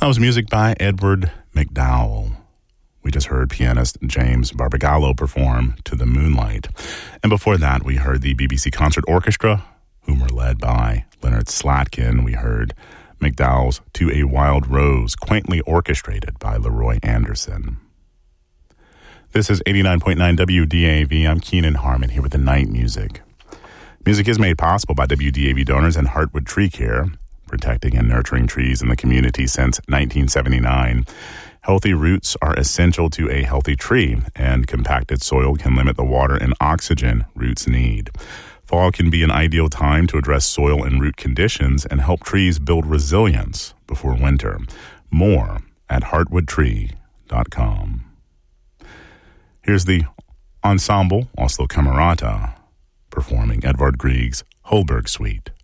That was music by Edward McDowell. We just heard pianist James Barbagallo perform To the Moonlight. And before that, we heard the BBC Concert Orchestra, whom were led by Leonard Slatkin. We heard McDowell's To a Wild Rose, quaintly orchestrated by Leroy Anderson. This is 89.9 WDAV. I'm Keenan Harmon here with the night music. Music is made possible by WDAV donors and Heartwood Tree Care, protecting and nurturing trees in the community since 1979. Healthy roots are essential to a healthy tree, and compacted soil can limit the water and oxygen roots need. Fall can be an ideal time to address soil and root conditions and help trees build resilience before winter. More at heartwoodtree.com. Here's the Ensemble Oslo Camerata performing Edvard Grieg's Holberg Suite.